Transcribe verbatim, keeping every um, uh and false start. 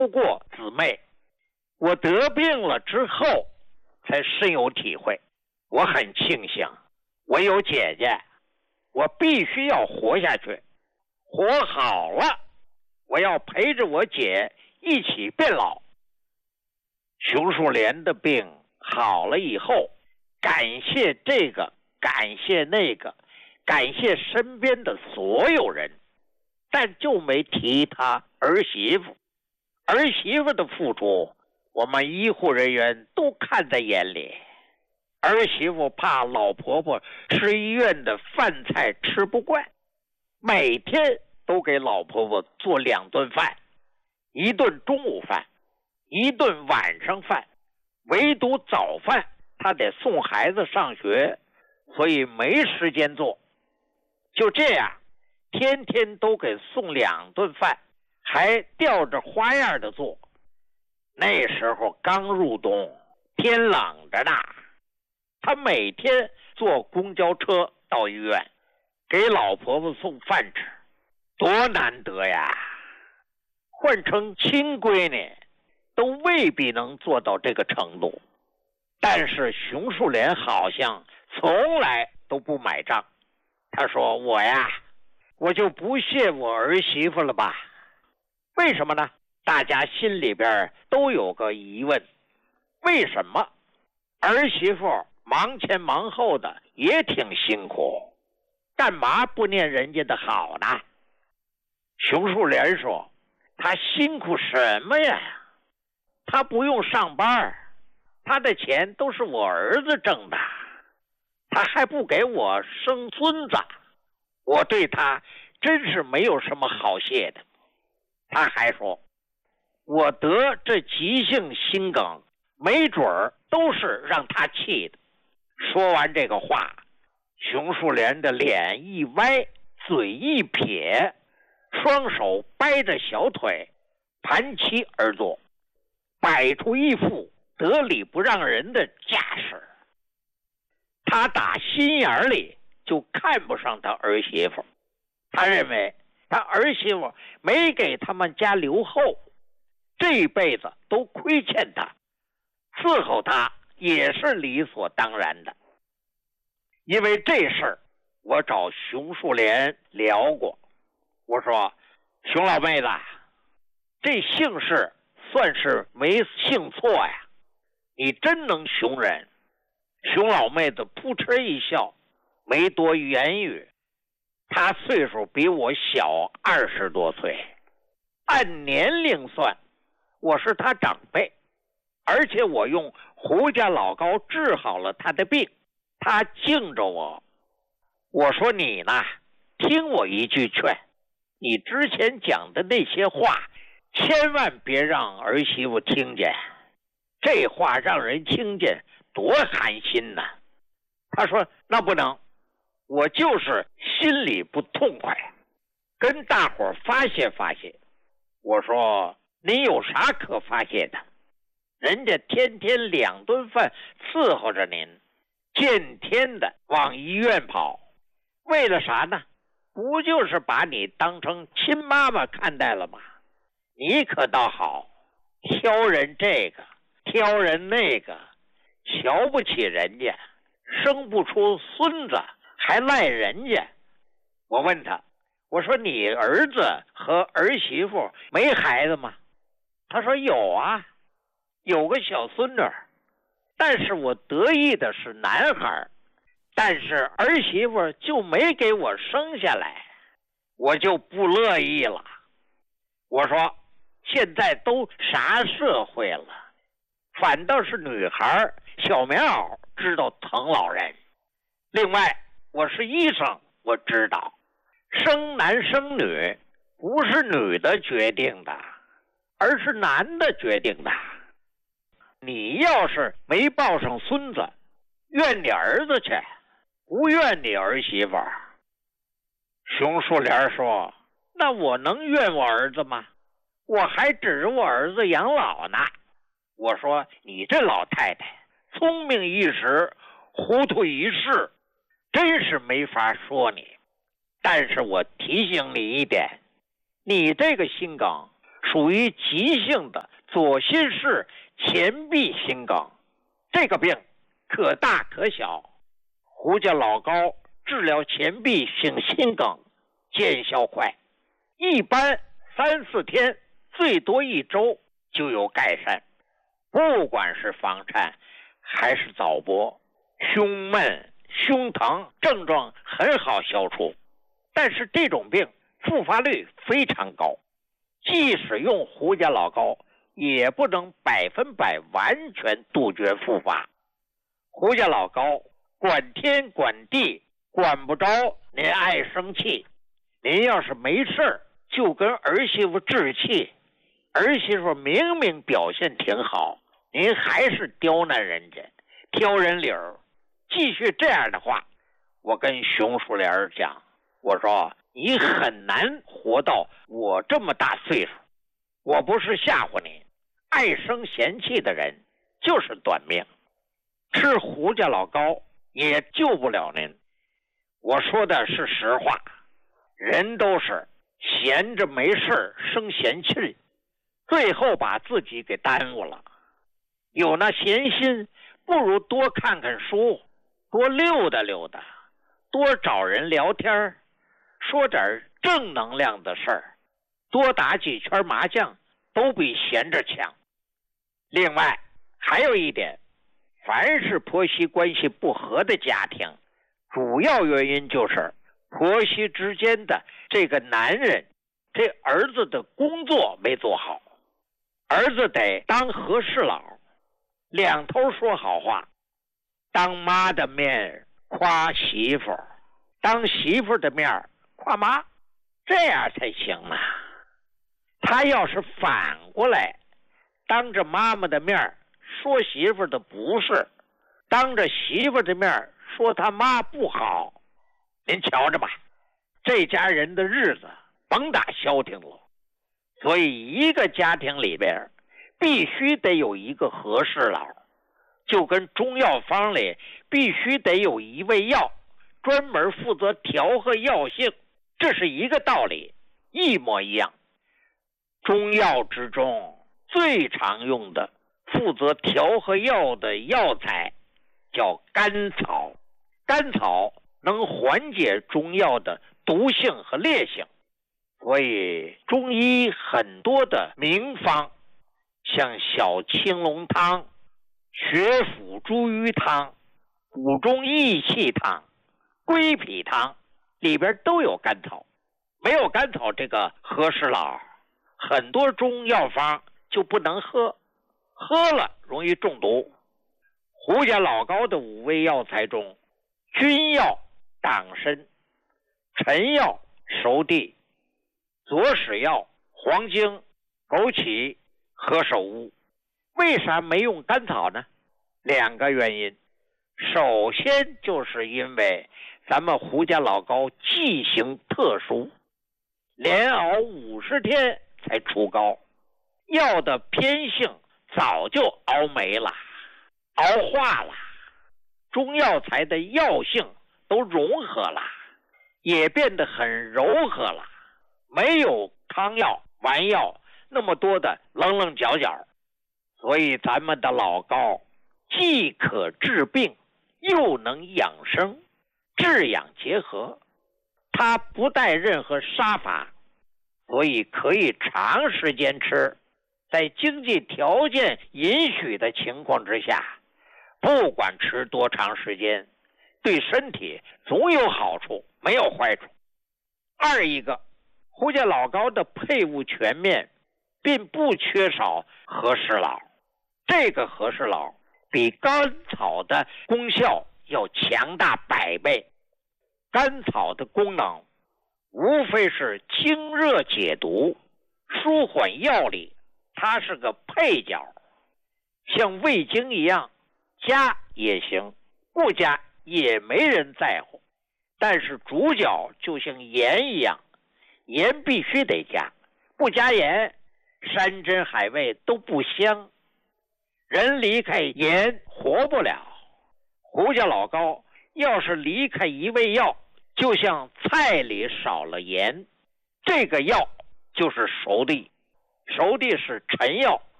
不过姊妹，我得病了之后才深有体会。我很庆幸我有姐姐，我必须要活下去，活好了我要陪着我姐一起变老。熊树莲的病好了以后，感谢这个，感谢那个，感谢身边的所有人，但就没提他儿媳妇。儿媳妇的付出，我们医护人员都看在眼里。儿媳妇怕老婆婆吃医院的饭菜吃不惯，每天都给老婆婆做两顿饭，一顿中午饭，一顿晚上饭，唯独早饭她得送孩子上学，所以没时间做。就这样，天天都给送两顿饭，还吊着花样的做。那时候刚入冬，天冷着呢，他每天坐公交车到医院，给老婆婆送饭吃，多难得呀！换成亲闺女，都未必能做到这个程度。但是熊树莲好像从来都不买账。他说：“我呀，我就不屑我儿媳妇了吧？为什么呢？大家心里边都有个疑问，为什么儿媳妇忙前忙后的也挺辛苦，干嘛不念人家的好呢？”熊树莲说：“他辛苦什么呀？他不用上班，他的钱都是我儿子挣的，他还不给我生孙子，我对他真是没有什么好谢的。”他还说：“我得这急性心梗，没准儿都是让他气的。”说完这个话，熊树莲的脸一歪，嘴一撇，双手掰着小腿，盘膝而坐，摆出一副得理不让人的架势。他打心眼里就看不上他儿媳妇，他认为他儿媳妇没给他们家留后，这辈子都亏欠他，伺候他也是理所当然的。因为这事儿，我找熊树莲聊过，我说：“熊老妹子，这姓氏算是没姓错呀，你真能熊人。”熊老妹子扑哧一笑，没多言语。她岁数比我小二十多岁，按年龄算，我是她长辈，而且我用胡家老膏治好了她的病，她敬着我。我说：“你呢，听我一句劝，你之前讲的那些话，千万别让儿媳妇听见，这话让人听见多寒心呐。”他说：“那不能，我就是心里不痛快，跟大伙儿发泄发泄。”我说：“你有啥可发泄的？人家天天两顿饭伺候着您，见天的往医院跑，为了啥呢？不就是把你当成亲妈妈看待了吗？你可倒好，挑人这个挑人那个，瞧不起人家，生不出孙子还赖人家。”我问他，我说：“你儿子和儿媳妇没孩子吗？”他说：“有啊，有个小孙女，但是我得意的是男孩，但是儿媳妇就没给我生下来，我就不乐意了。”我说：“现在都啥社会了，反倒是女孩小棉袄知道疼老人。另外，我是医生，我知道生男生女不是女的决定的，而是男的决定的。你要是没抱上孙子，怨你儿子去，不怨你儿媳妇。”熊树莲说：“那我能怨我儿子吗？我还指着我儿子养老呢。”我说：“你这老太太聪明一时，糊涂一世，真是没法说你。但是我提醒你一点，你这个心梗属于急性的左心室前壁心梗。这个病可大可小，胡家老高治疗前壁性心梗见效快，一般三四天，最多一周就有改善。不管是房颤还是早搏，胸闷胸疼症状很好消除，但是这种病复发率非常高，即使用胡家老高也不能百分百完全杜绝复发。胡家老高管天管地管不着您爱生气，您要是没事就跟儿媳妇置气，儿媳妇明明表现挺好，您还是刁难人家，挑人理儿。继续这样的话，我跟熊树莲讲，我说你很难活到我这么大岁数。我不是吓唬你，爱生嫌气的人就是短命，吃胡家老高也救不了您。我说的是实话，人都是闲着没事生闲气，最后把自己给耽误了。有那闲心，不如多看看书，多溜达溜达，多找人聊天，说点正能量的事儿，多打几圈麻将，都比闲着强。另外还有一点，凡是婆媳关系不和的家庭，主要原因就是婆媳之间的这个男人，这儿子的工作没做好。儿子得当和事佬，两头说好话，当妈的面夸媳妇，当媳妇的面夸妈，这样才行啊。他要是反过来，当着妈妈的面说媳妇的不是，当着媳妇的面说他妈不好，您瞧着吧，这家人的日子甭打消停了。所以一个家庭里边必须得有一个和事佬，就跟中药方里必须得有一味药专门负责调和药性，这是一个道理，一模一样。中药之中最常用的负责调和药的药材叫甘草，甘草能缓解中药的毒性和烈性，所以中医很多的名方，像小青龙汤、血府茱萸汤、补中益气汤、归脾汤里边都有甘草。没有甘草这个和事佬，很多中药方就不能喝，喝了容易中毒。胡家老高的五味药材中，君药党参、陈药熟地、左使药黄精、枸杞、何首乌。为啥没用甘草呢？两个原因。首先就是因为咱们胡家老高剂型特殊，连熬五十天才出膏，药的偏性早就熬没了，熬化了，中药材的药性都融合了，也变得很柔和了，没有汤药丸药那么多的棱棱角角。所以咱们的老高既可治病又能养生，治养结合，它不带任何杀伐，所以可以长时间吃，在经济条件允许的情况之下，不管吃多长时间，对身体总有好处，没有坏处。二一个，胡家老高的配伍全面，并不缺少和事佬，这个和事佬比甘草的功效要强大百倍。甘草的功能无非是清热解毒、舒缓药力，它是个配角，像味精一样，加也行，不加也没人在乎。但是主角就像盐一样，盐必须得加，不加盐，山珍海味都不香。人离开盐活不了。胡家老高要是离开一味药，就像菜里少了盐，这个药就是熟地。 熟的是陈药，